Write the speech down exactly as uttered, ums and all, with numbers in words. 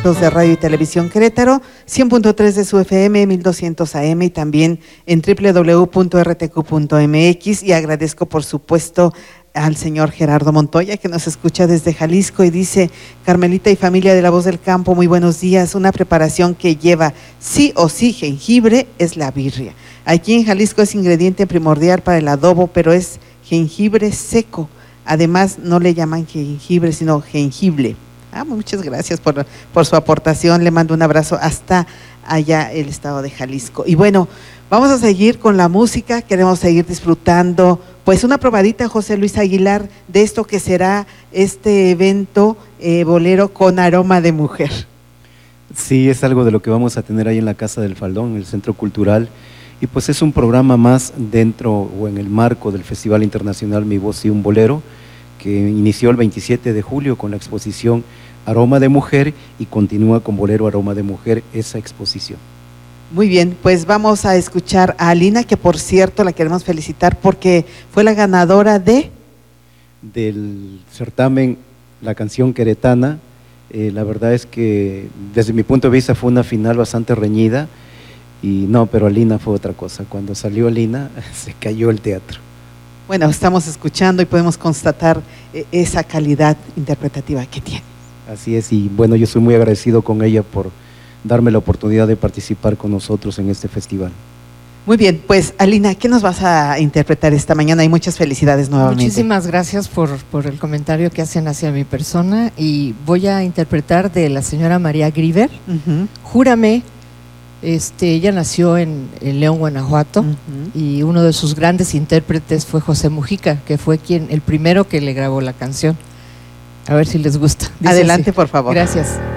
Proyectos de Radio y Televisión Querétaro, cien punto tres de su F M, mil doscientos A M y también en doble u doble u doble u punto r t q punto m x. Y agradezco, por supuesto, al señor Gerardo Montoya, que nos escucha desde Jalisco y dice: Carmelita y familia de La Voz del Campo, muy buenos días. Una preparación que lleva sí o sí jengibre es la birria. Aquí en Jalisco es ingrediente primordial para el adobo, pero es jengibre seco. Además, no le llaman jengibre, sino jengible. Ah, muchas gracias por, por su aportación. Le mando un abrazo hasta allá, el estado de Jalisco. Y bueno, vamos a seguir con la música. Queremos seguir disfrutando, pues, una probadita, José Luis Aguilar, de esto que será este evento eh, bolero con aroma de mujer. Sí, es algo de lo que vamos a tener ahí en la Casa del Faldón, en el Centro Cultural. Y pues es un programa más dentro o en el marco del Festival Internacional Mi Voz y un Bolero, que inició el veintisiete de julio con la exposición Aroma de Mujer y continúa con Bolero Aroma de Mujer esa exposición. Muy bien, pues vamos a escuchar a Alina, que por cierto la queremos felicitar porque fue la ganadora de… del certamen La Canción Queretana. Eh, la verdad es que desde mi punto de vista fue una final bastante reñida. Y no, pero Alina fue otra cosa. Cuando salió Alina, se cayó el teatro. Bueno, estamos escuchando y podemos constatar eh, esa calidad interpretativa que tiene. Así es, y bueno, yo soy muy agradecido con ella por darme la oportunidad de participar con nosotros en este festival. Muy bien, pues Alina, ¿qué nos vas a interpretar esta mañana? Y muchas felicidades nuevamente. Muchísimas gracias por, por el comentario que hacen hacia mi persona, y voy a interpretar de la señora María Grieber, uh-huh. Júrame. Este, ella nació en, en León, Guanajuato, uh-huh. y uno de sus grandes intérpretes fue José Mujica, que fue quien el primero que le grabó la canción. A ver si les gusta. Dice Adelante, así. Por favor. Gracias.